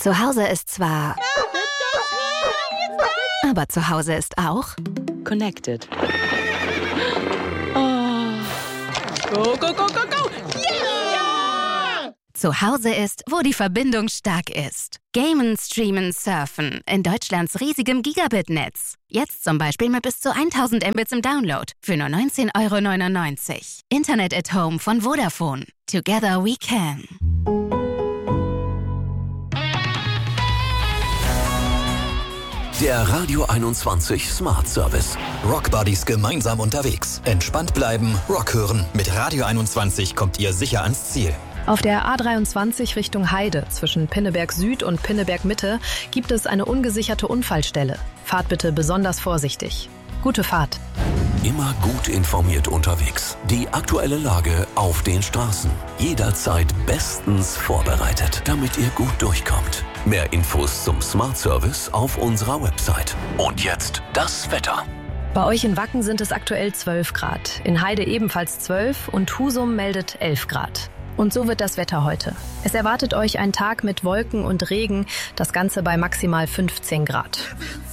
Zu Hause ist zwar... Aber zu Hause ist auch... Connected. Go, go, go, go, go! Yeah! Zu Hause ist, wo die Verbindung stark ist. Gamen, streamen, surfen. In Deutschlands riesigem Gigabit-Netz. Jetzt zum Beispiel mit bis zu 1000 Mbits im Download. Für nur 19,99 €. Internet at Home von Vodafone. Together we can. Der Radio 21 Smart Service. Rockbuddies gemeinsam unterwegs. Entspannt bleiben, Rock hören. Mit Radio 21 kommt ihr sicher ans Ziel. Auf der A23 Richtung Heide zwischen Pinneberg Süd und Pinneberg Mitte gibt es eine ungesicherte Unfallstelle. Fahrt bitte besonders vorsichtig. Gute Fahrt. Immer gut informiert unterwegs. Die aktuelle Lage auf den Straßen. Jederzeit bestens vorbereitet, damit ihr gut durchkommt. Mehr Infos zum Smart Service auf unserer Website. Und jetzt das Wetter. Bei euch in Wacken sind es aktuell 12 Grad. In Heide ebenfalls 12 und Husum meldet 11 Grad. Und so wird das Wetter heute. Es erwartet euch ein Tag mit Wolken und Regen, das Ganze bei maximal 15 Grad.